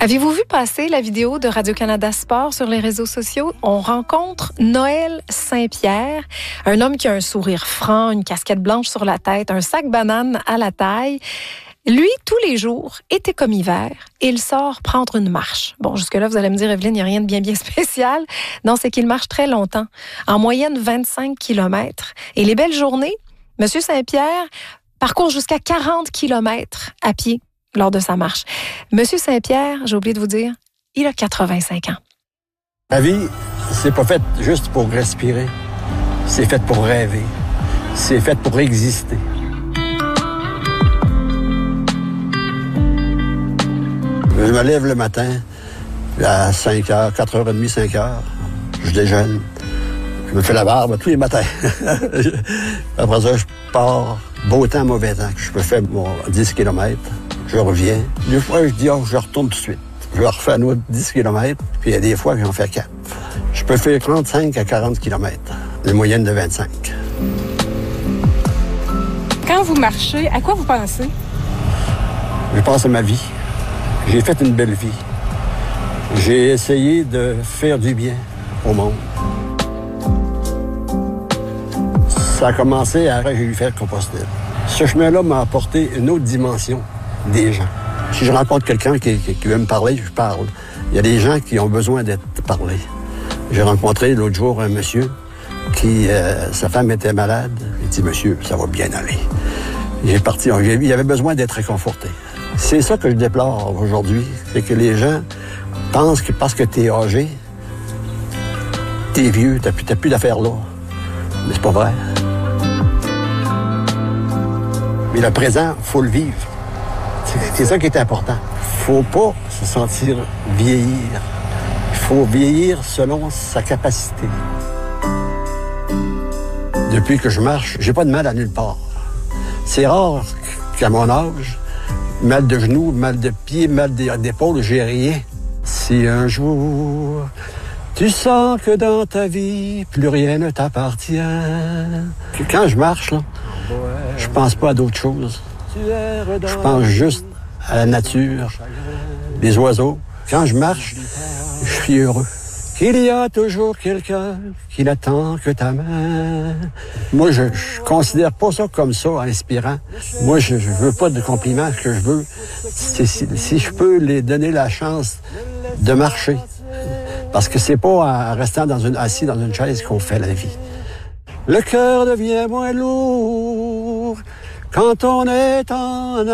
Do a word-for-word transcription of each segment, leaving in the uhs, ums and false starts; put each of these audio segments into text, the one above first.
Avez-vous vu passer la vidéo de Radio-Canada Sport sur les réseaux sociaux? On rencontre Noël Saint-Pierre, un homme qui a un sourire franc, une casquette blanche sur la tête, un sac banane à la taille. Lui, tous les jours, été comme hiver, il sort prendre une marche. Bon, jusque-là, vous allez me dire, Evelyne, il n'y a rien de bien, bien spécial. Non, c'est qu'il marche très longtemps, en moyenne vingt-cinq kilomètres. Et les belles journées, M. Saint-Pierre parcourt jusqu'à quarante kilomètres à pied lors de sa marche. Monsieur Saint-Pierre, j'ai oublié de vous dire, il a quatre-vingt-cinq ans. La vie, c'est pas fait juste pour respirer. C'est fait pour rêver. C'est fait pour exister. Je me lève le matin à cinq heures, quatre heures trente, cinq heures. Je déjeune. Je me fais la barbe tous les matins. Après ça, je pars beau temps, mauvais temps. Je peux faire mon dix kilomètres. Je reviens. Des fois, je dis, oh, je retourne tout de suite. Je refais un autre dix kilomètres, puis il y a des fois que j'en fais quatre. Je peux faire trente-cinq à quarante kilomètres, une moyenne de vingt-cinq. Quand vous marchez, à quoi vous pensez? Je pense à ma vie. J'ai fait une belle vie. J'ai essayé de faire du bien au monde. Ça a commencé après que j'ai eu fait Compostelle. Ce chemin-là m'a apporté une autre dimension des gens. Si je rencontre quelqu'un qui, qui, qui veut me parler, je parle. Il y a des gens qui ont besoin d'être parlés. J'ai rencontré l'autre jour un monsieur qui, euh, sa femme était malade. Il dit, monsieur, ça va bien aller. Il est parti, il avait besoin d'être réconforté. C'est ça que je déplore aujourd'hui, c'est que les gens pensent que parce que t'es âgé, t'es vieux, t'as plus, t'as plus d'affaires là. Mais c'est pas vrai. Mais le présent, faut le vivre. C'est, c'est ça qui est important. Faut pas se sentir vieillir. Il faut vieillir selon sa capacité. Depuis que je marche, j'ai pas de mal à nulle part. C'est rare qu'à mon âge, mal de genoux, mal de pieds, mal d'épaules, j'ai rien. Si un jour, tu sens que dans ta vie, plus rien ne t'appartient. Quand je marche, là, je pense pas à d'autres choses. Je pense juste à la nature, les oiseaux. Quand je marche, je suis heureux. Il y a toujours quelqu'un qui n'attend que ta main. Moi, je, je considère pas ça comme ça, en inspirant. Moi, je, je veux pas de compliments. Ce que je veux, c'est si, si je peux les donner la chance de marcher. Parce que c'est pas en restant dans une, assis dans une chaise qu'on fait la vie. Le cœur devient moins lourd quand on est en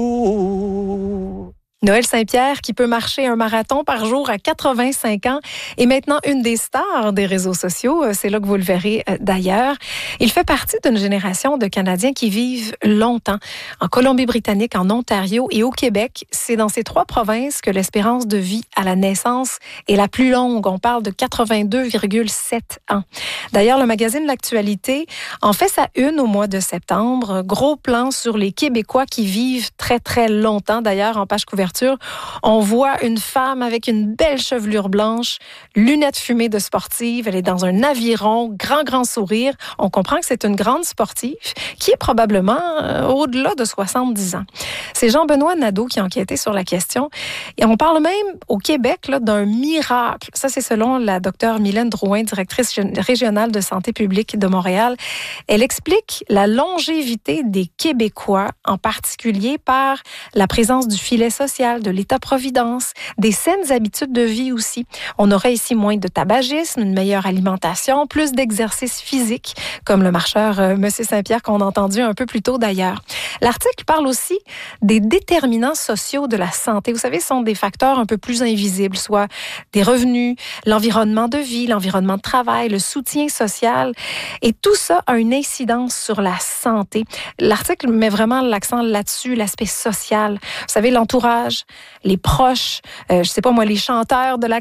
amour. Noël Saint-Pierre qui peut marcher un marathon par jour à quatre-vingt-cinq ans est maintenant une des stars des réseaux sociaux. C'est là que vous le verrez d'ailleurs. Il fait partie d'une génération de Canadiens qui vivent longtemps. En Colombie-Britannique, en Ontario et au Québec, c'est dans ces trois provinces que l'espérance de vie à la naissance est la plus longue. On parle de quatre-vingt-deux virgule sept ans. D'ailleurs, le magazine L'Actualité en fait sa une au mois de septembre. Gros plan sur les Québécois qui vivent très, très longtemps. D'ailleurs, en page couverture, on voit une femme avec une belle chevelure blanche, lunettes fumées de sportive. Elle est dans un aviron, grand, grand sourire. On comprend que c'est une grande sportive qui est probablement euh, au-delà de soixante-dix ans. C'est Jean-Benoît Nadeau qui a enquêté sur la question. Et on parle même au Québec là, d'un miracle. Ça, c'est selon la docteure Mylène Drouin, directrice régionale de santé publique de Montréal. Elle explique la longévité des Québécois, en particulier par la présence du filet social, de l'État-providence, des saines habitudes de vie aussi. On aurait ici moins de tabagisme, une meilleure alimentation, plus d'exercice physique, comme le marcheur euh, M. Saint-Pierre qu'on a entendu un peu plus tôt d'ailleurs. L'article parle aussi des déterminants sociaux de la santé. Vous savez, ce sont des facteurs un peu plus invisibles, soit des revenus, l'environnement de vie, l'environnement de travail, le soutien social. Et tout ça a une incidence sur la santé. L'article met vraiment l'accent là-dessus, l'aspect social. Vous savez, l'entourage, les proches, euh, je sais pas moi, les chanteurs de la